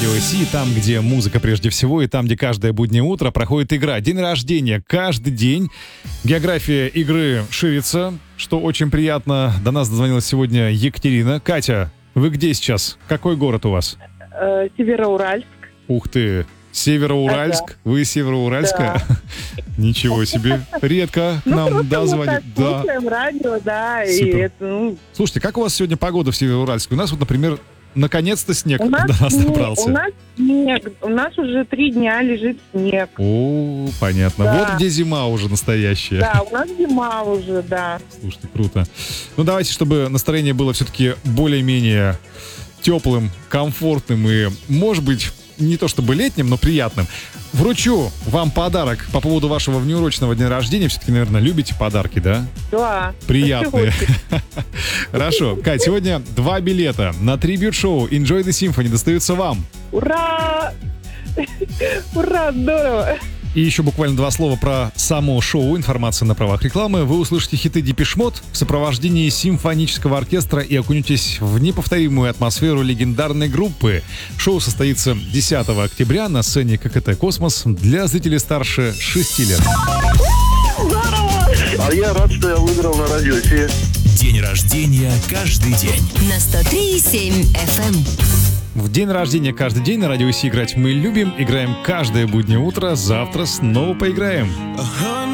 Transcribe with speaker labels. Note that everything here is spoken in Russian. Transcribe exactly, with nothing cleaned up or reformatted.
Speaker 1: Радио Си, там, где музыка прежде всего, и там, где каждое буднее утро проходит игра. День рождения каждый день. География игры ширится, что очень приятно. До нас дозвонилась сегодня Екатерина. Катя, вы где сейчас? Какой город у вас?
Speaker 2: Э, Североуральск.
Speaker 1: Ух ты, Североуральск?
Speaker 2: Ага.
Speaker 1: Вы из Североуральска? Да. Ничего себе. Редко к нам
Speaker 2: ну,
Speaker 1: дозвонит.
Speaker 2: Мы так слушаем радио, да. И это, ну...
Speaker 1: Слушайте, как у вас сегодня погода в Североуральске? У нас вот, например, наконец-то снег
Speaker 2: у нас,
Speaker 1: до нас
Speaker 2: не,
Speaker 1: добрался.
Speaker 2: У нас снег. У нас уже три дня лежит снег.
Speaker 1: О, понятно.
Speaker 2: Да.
Speaker 1: Вот где зима уже настоящая.
Speaker 2: Да, у нас зима уже, да.
Speaker 1: Слушайте, круто. Ну, давайте, чтобы настроение было все-таки более-менее теплым, комфортным и, может быть, не то чтобы летним, но приятным. Вручу вам подарок по поводу вашего внеурочного дня рождения. Все-таки, наверное, любите подарки, да?
Speaker 2: Да.
Speaker 1: Приятные. Хорошо. Кать, сегодня два билета на трибьют-шоу Enjoy the Symphony достаются вам.
Speaker 2: Ура! Ура, здорово!
Speaker 1: И еще буквально два слова про само шоу. Информация на правах рекламы. Вы услышите хиты Депеш Мод в сопровождении симфонического оркестра и окунетесь в неповторимую атмосферу легендарной группы. Шоу состоится десятого октября на сцене ККТ «Космос» для зрителей старше шести лет.
Speaker 2: Здорово!
Speaker 3: А я рад, что я выиграл на радио Си.
Speaker 4: День рождения каждый день.
Speaker 5: На сто три и семь эф эм.
Speaker 1: В день рождения каждый день на Радио Си играть мы любим. Играем каждое буднее утро. Завтра снова поиграем.